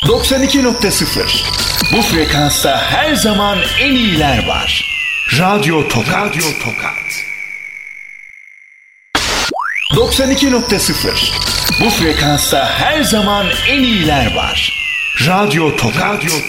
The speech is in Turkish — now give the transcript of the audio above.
92.0. Bu frekansta her zaman en iyiler var. Radyo Tokat. 92.0. Bu frekansta her zaman en iyiler var. Radyo Tokat.